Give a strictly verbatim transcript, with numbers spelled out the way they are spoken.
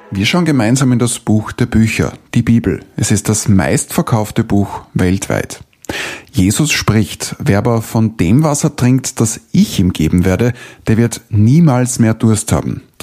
Wir schauen gemeinsam in das Buch der Bücher, die Bibel. Es ist das meistverkaufte Buch weltweit. Jesus spricht, wer aber von dem Wasser trinkt, das ich ihm geben werde, der wird niemals mehr Durst haben.